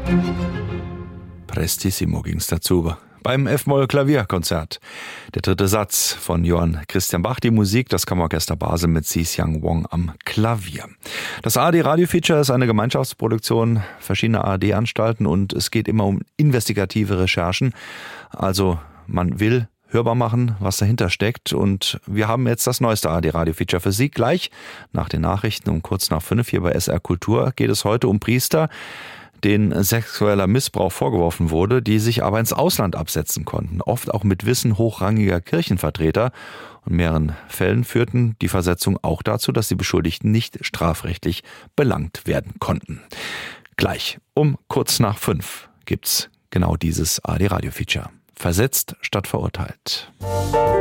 Prestissimo ging's dazu. Beim F-Moll-Klavierkonzert. Der dritte Satz von Johann Christian Bach. Die Musik, das Kammerorchester Basel mit Xi-Xiang Wong am Klavier. Das ARD-Radio-Feature ist eine Gemeinschaftsproduktion verschiedener ARD-Anstalten und es geht immer um investigative Recherchen. Also man will hörbar machen, was dahinter steckt. Und wir haben jetzt das neueste ARD-Radio-Feature für Sie. Gleich nach den Nachrichten um kurz nach 5 hier bei SR Kultur geht es heute um Priester, denen sexueller Missbrauch vorgeworfen wurde, die sich aber ins Ausland absetzen konnten. Oft auch mit Wissen hochrangiger Kirchenvertreter. Und in mehreren Fällen führten die Versetzungen auch dazu, dass die Beschuldigten nicht strafrechtlich belangt werden konnten. Gleich um kurz nach 5 gibt's genau dieses ARD-Radio-Feature. Versetzt statt verurteilt.